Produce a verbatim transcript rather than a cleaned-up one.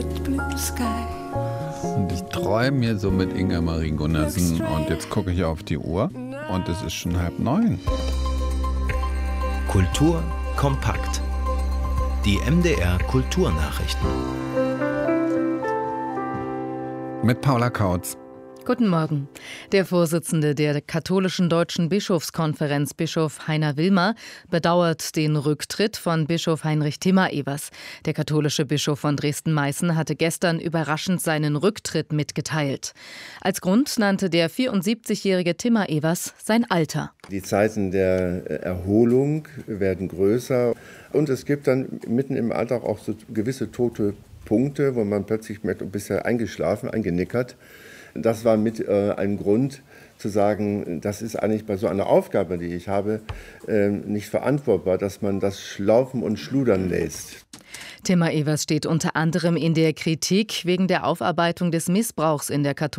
Und ich träume hier so mit Inga-Marie Gundersen und jetzt gucke ich auf die Uhr und es ist schon halb neun. Kultur kompakt. Die M D R Kulturnachrichten. Mit Paula Kautz. Guten Morgen. Der Vorsitzende der katholischen Deutschen Bischofskonferenz, Bischof Heiner Wilmer, bedauert den Rücktritt von Bischof Heinrich Timmer-Evers. Der katholische Bischof von Dresden-Meißen hatte gestern überraschend seinen Rücktritt mitgeteilt. Als Grund nannte der vierundsiebzigjährige Timmer-Evers sein Alter. Die Zeiten der Erholung werden größer und es gibt dann mitten im Alltag auch so gewisse tote Punkte, wo man plötzlich merkt, und bisher eingeschlafen, eingenickert. Das war mit äh, ein Grund zu sagen, das ist eigentlich bei so einer Aufgabe, die ich habe, äh, nicht verantwortbar, dass man das schlaufen und schludern lässt. Timmer-Evers steht unter anderem in der Kritik wegen der Aufarbeitung des Missbrauchs in der katholischen